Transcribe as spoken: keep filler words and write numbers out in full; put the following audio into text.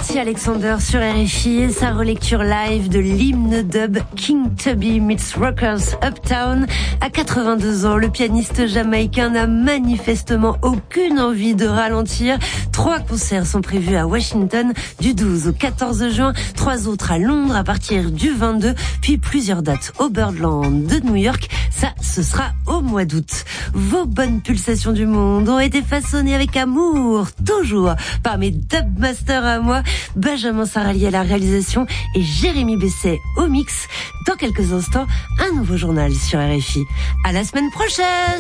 Monty Alexander sur R F I et sa relecture live de l'hymne dub King Tubby meets Rockers Uptown. À quatre-vingt-deux ans, le pianiste jamaïcain n'a manifestement aucune envie de ralentir. Trois concerts sont prévus à Washington du douze au quatorze juin, trois autres à Londres à partir du vingt-deux, puis plusieurs dates au Birdland de New York. Ça, ce sera au mois d'août. Vos bonnes pulsations du monde ont été façonnées avec amour, toujours, par mes dubmasters à moi, Benjamin Sarali à la réalisation et Jérémy Besset au mix. Dans quelques instants, un nouveau journal sur R F I. À la semaine prochaine!